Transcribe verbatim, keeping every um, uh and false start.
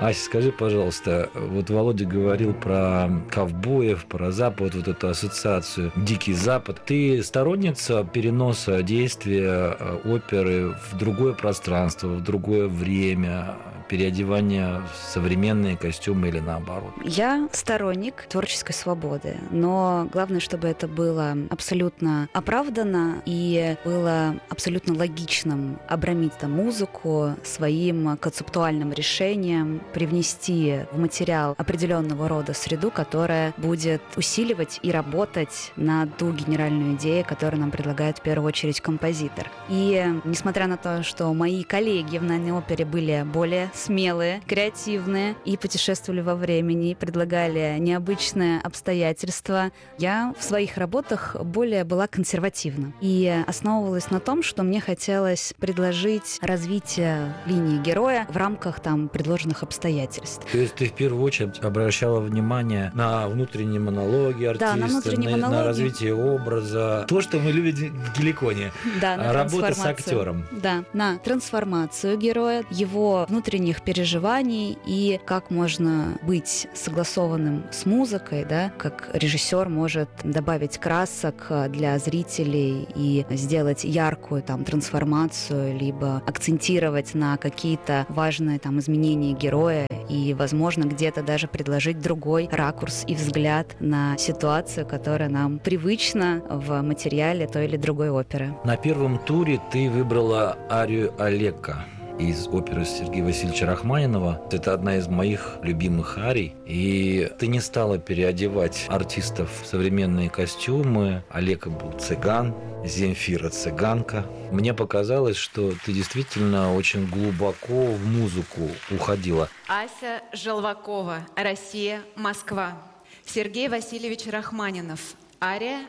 Ася, скажи, пожалуйста, вот Володя говорил про ковбоев, про Запад, вот эту ассоциацию «Дикий Запад». Ты сторонница переноса действия оперы в другое пространство, в другое время, переодевания в современные костюмы или наоборот? Я сторонник творческой свободы, но главное, чтобы это было абсолютно оправдано и было абсолютно логичным обрамить там музыку своим концептуальным решением, привнести в материал определенного рода среду, которая будет усиливать и работать на ту генеральную идею, которую нам предлагает в первую очередь композитор. И несмотря на то, что мои коллеги в «Наивной опере» были более смелые, креативные и путешествовали во времени, и предлагали необычные обстоятельства, я в своих работах более была консервативна и основывалась на том, что мне хотелось предложить развитие линии героя в рамках там предложенных обстоятельств. То есть ты в первую очередь обращала внимание на внутренние монологи артиста, да, на, внутренние на, монологи. на развитие образа, то, что мы любим в «Геликоне», да, на работа с актером. Да, на трансформацию героя, его внутренних переживаний и как можно быть согласованным с музыкой, да, как режиссер может добавить красок для зрителей и сделать яркую там трансформацию, либо акцентировать на какие-то важные там изменения героя и, возможно, где-то даже предложить другой ракурс и взгляд на ситуацию, которая нам привычна в материале той или другой оперы. На первом туре ты выбрала арию Олекка из оперы Сергея Васильевича Рахманинова. Это одна из моих любимых арий. И ты не стала переодевать артистов в современные костюмы. Олекка был цыган, Земфира цыганка. Мне показалось, что ты действительно очень глубоко в музыку уходила. Ася Желвакова, Россия, Москва. Сергей Васильевич Рахманинов. Ария